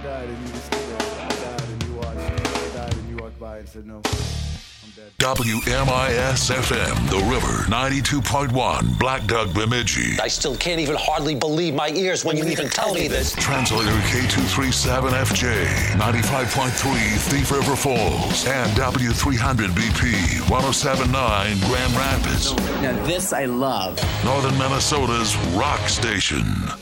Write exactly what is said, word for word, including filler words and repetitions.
died and you just stood there. I died and you watched. I died and you walked by and said no. I'm dead. W M I S F M, The River, ninety-two point one, Black Dog Bemidji. I still can't even hardly believe my ears when you even tell me this. Translator K two thirty-seven F J, ninety-five point three Thief River Falls, and W three hundred B P, one oh seven point nine Grand Rapids. Now this I love. Northern Minnesota's rock station.